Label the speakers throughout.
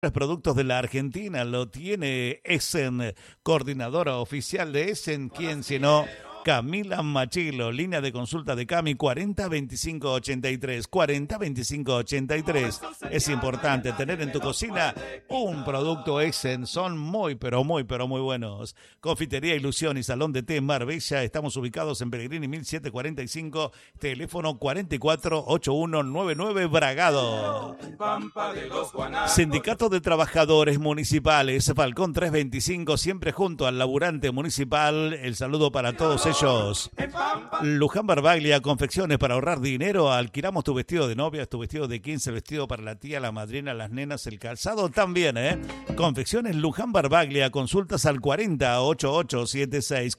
Speaker 1: productos de la Argentina lo tiene Essen, coordinadora oficial de Essen, ¿quién sino Camila Machilo? Línea de consulta de Cami 40 25 83 40 25 83. Es importante tener en tu cocina un producto Essen, son muy buenos. Confitería Ilusión y Salón de Té Marbella, estamos ubicados en Pellegrini 1745, teléfono 448199 Bragado. Sindicato de Trabajadores Municipales, Falcón 325, siempre junto al laburante municipal. El saludo para todos ellos. Luján Barbaglia, confecciones para ahorrar dinero. Alquilamos tu vestido de novia, tu vestido de 15, el vestido para la tía, la madrina, las nenas, el calzado también, Confecciones Luján Barbaglia, consultas al 408876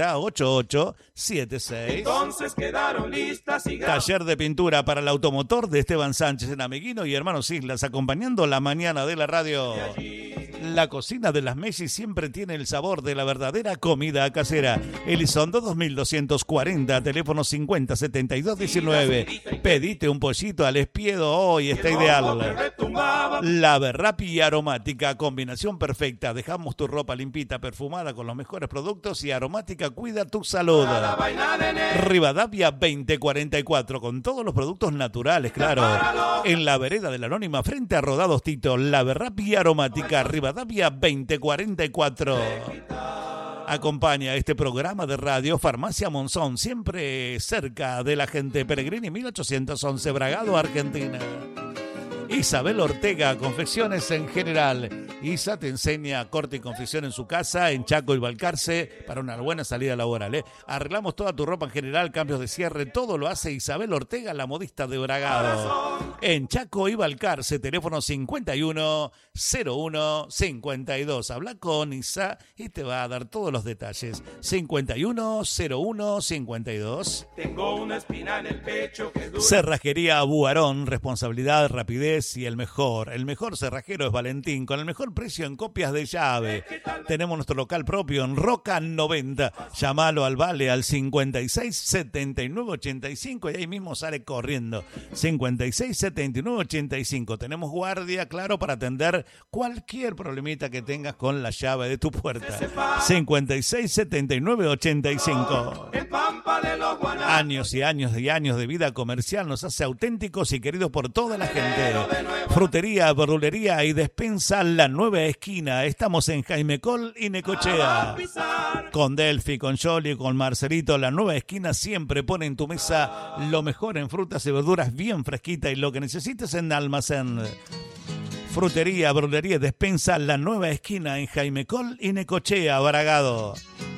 Speaker 1: 408876.
Speaker 2: Entonces quedaron listas y
Speaker 1: Taller de pintura para el automotor de Esteban Sánchez en Ameguino y Hermanos Islas, acompañando la mañana de la radio. La cocina de las Messi siempre tiene el sabor de la verdadera comida casera. Elizondo 2240, teléfono 507219. Pedite un pollito al espiedo hoy, está ideal. La Berrapi aromática, combinación perfecta. Dejamos tu ropa limpita, perfumada con los mejores productos y aromática cuida tu salud. Rivadavia 2044, con todos los productos naturales, claro. En la vereda de la Anónima, frente a Rodados Tito, La Berrapi aromática, Rivadavia 2044. Acompaña este programa de radio Farmacia Monzón, siempre cerca de la gente. Pellegrini 1811, Bragado, Argentina. Isabel Ortega, confecciones en general. Isa te enseña corte y confección en su casa, en Chaco y Balcarce, para una buena salida laboral. Arreglamos toda tu ropa en general, cambios de cierre, todo lo hace Isabel Ortega, la modista de Bragado. En Chaco y Balcarce, teléfono 510152. Habla con Isa y te va a dar todos los detalles. 510152.
Speaker 2: Tengo una espina en el pecho que dura.
Speaker 1: Cerrajería Buarón, responsabilidad, rapidez y el mejor cerrajero es Valentín, con el mejor precio en copias de llave. Tenemos nuestro local propio en Roca 90. Llámalo al Vale al 56 79 85 y ahí mismo sale corriendo. 56 79 85. Tenemos guardia, claro, para atender cualquier problemita que tengas con la llave de tu puerta. 56 79 85. Años y años y años de vida comercial nos hace auténticos y queridos por toda la gente. Frutería, verdulería y despensa La Nueva Esquina. Estamos en Jaime Col y Necochea. Con Delphi, con Yoli, con Marcelito, La Nueva Esquina siempre pone en tu mesa lo mejor en frutas y verduras bien fresquita y lo que necesites en almacén. Frutería, verdulería y despensa La Nueva Esquina en Jaime Col y Necochea, Bragado.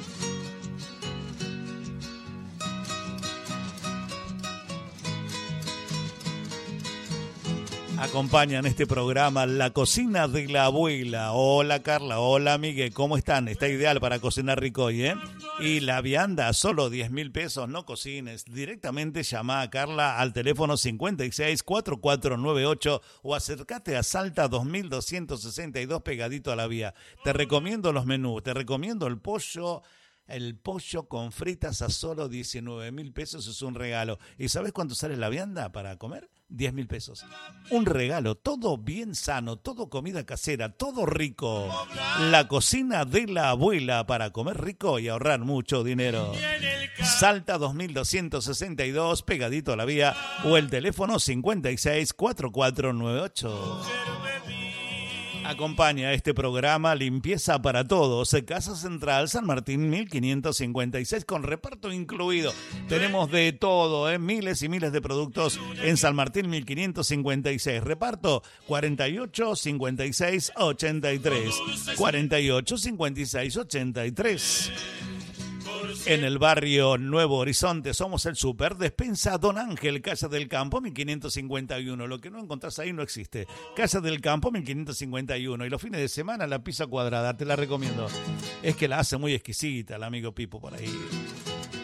Speaker 1: Acompañan este programa La Cocina de la Abuela. Hola Carla, hola Miguel, ¿cómo están? Está ideal para cocinar rico hoy, Y la vianda, solo 10.000 pesos, no cocines. Directamente llama a Carla al teléfono 56 4498 o acércate a Salta 2262 pegadito a la vía. Te recomiendo los menús, te recomiendo el pollo con fritas a solo 19.000 pesos, es un regalo. ¿Y sabes cuánto sale la vianda para comer? 10.000 pesos. Un regalo, todo bien sano, todo comida casera, todo rico. La Cocina de la Abuela para comer rico y ahorrar mucho dinero. Salta 2262, pegadito a la vía, o el teléfono 56 4498. Acompaña este programa Limpieza para Todos, Casa Central San Martín 1556 con reparto incluido. Tenemos de todo, miles y miles de productos en San Martín 1556. Reparto 48 56 83. 48 56 83. En el barrio Nuevo Horizonte somos el Super Despensa Don Ángel, Casa del Campo 1551. Lo que no encontrás ahí no existe. Casa del Campo 1551. Y los fines de semana la pizza cuadrada, te la recomiendo. Es que la hace muy exquisita el amigo Pipo por ahí.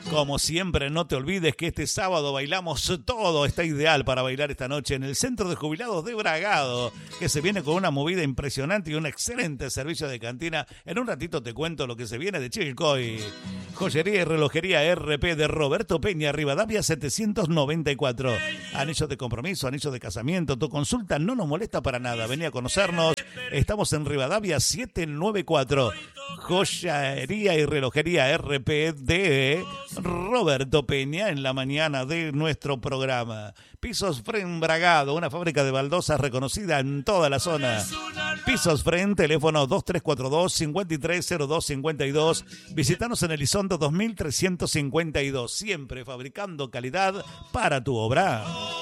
Speaker 1: Como siempre, no te olvides que este sábado bailamos todo. Está ideal para bailar esta noche en el Centro de Jubilados de Bragado, que se viene con una movida impresionante y un excelente servicio de cantina. En un ratito te cuento lo que se viene de Chivilcoy. Joyería y relojería RP de Roberto Peña, Rivadavia 794. Anillos de compromiso, anillos de casamiento. Tu consulta no nos molesta para nada. Vení a conocernos. Estamos en Rivadavia 794. Joyería y relojería RP de Roberto Peña en la mañana de nuestro programa. Pisos Fren Bragado, una fábrica de baldosas reconocida en toda la zona. Pisos Fren, teléfono 2342-530252. Visítanos en Elizondo 2352. Siempre fabricando calidad para tu obra.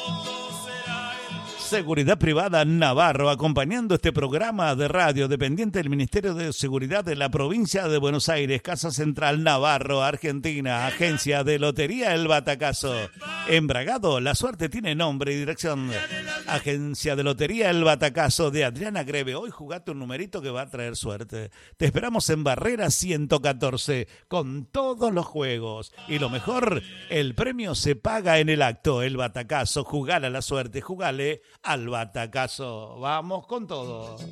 Speaker 1: Seguridad Privada Navarro, acompañando este programa de radio dependiente del Ministerio de Seguridad de la provincia de Buenos Aires, Casa Central Navarro, Argentina, Agencia de Lotería El Batacazo. En Bragado, la suerte tiene nombre y dirección. Agencia de Lotería El Batacazo de Adriana Greve. Hoy jugate un numerito que va a traer suerte. Te esperamos en Barrera 114 con todos los juegos. Y lo mejor, el premio se paga en el acto. El Batacazo, jugale a la suerte, jugale al Batacazo. Vamos con todo.